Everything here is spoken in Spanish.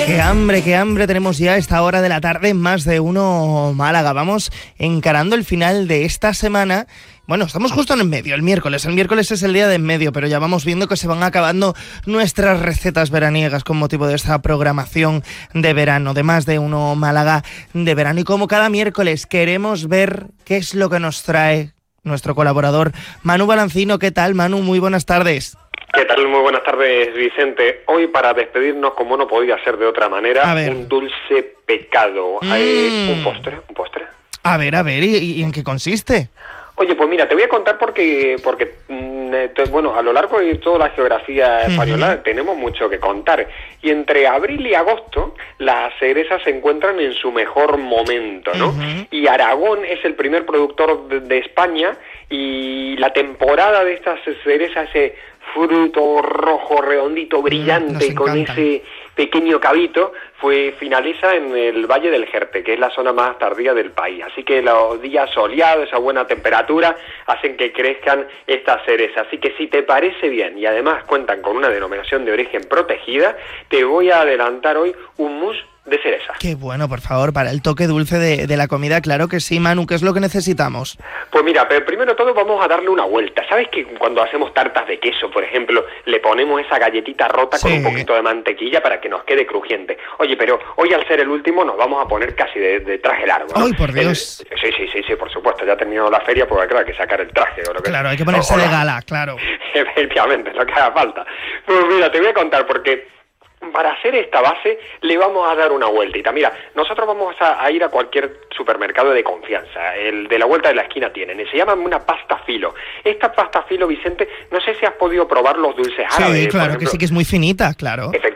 Qué hambre tenemos ya a esta hora de la tarde, más de uno Málaga. Vamos encarando el final de esta semana. Bueno, estamos justo en el medio, el miércoles. El miércoles es el día de en medio, pero ya vamos viendo que se van acabando nuestras recetas veraniegas con motivo de esta programación de verano, de más de uno Málaga de verano. Y como cada miércoles queremos ver qué es lo que nos trae nuestro colaborador Manu Balancino. ¿Qué tal, Manu? Muy buenas tardes. ¿Qué tal? Muy buenas tardes, Vicente. Hoy, para despedirnos, como no podía ser de otra manera, un dulce pecado. ¿Un postre? A ver, ¿y en qué consiste? Oye, pues mira, te voy a contar porque bueno, a lo largo de toda la geografía española tenemos mucho que contar. Y entre abril y agosto, las cerezas se encuentran en su mejor momento, ¿no? Y Aragón es el primer productor de España, y la temporada de estas cerezas, ese fruto rojo, redondito, brillante, con ese pequeño cabito, finaliza en el Valle del Jerte, que es la zona más tardía del país. Así que los días soleados, esa buena temperatura, hacen que crezcan estas cerezas. Así que si te parece bien, y además cuentan con una denominación de origen protegida, te voy a adelantar hoy un mousse de cereza. Qué bueno, por favor, para el toque dulce de la comida, claro que sí, Manu. ¿Qué es lo que necesitamos? Pues mira, pero primero todo vamos a darle una vuelta. ¿Sabes que cuando hacemos tartas de queso, por ejemplo, le ponemos esa galletita rota con un poquito de mantequilla para que nos quede crujiente? Oye, pero hoy, al ser el último, nos vamos a poner casi de traje largo, ¿no? ¡Ay, por Dios! Sí, por supuesto. Ya ha terminado la feria, porque claro, hay que sacar el traje. O lo que claro, hay que ponerse de gala, claro. Efectivamente, lo que haga falta. Pues mira, te voy a contar, porque para hacer esta base le vamos a dar una vueltita. Mira, nosotros vamos a ir a cualquier supermercado de confianza. El de la vuelta de la esquina tienen. Se llama una pasta filo. Esta pasta filo, Vicente, no sé si has podido probar los dulces árabes. Sí, claro, que sí, que es muy finita, claro.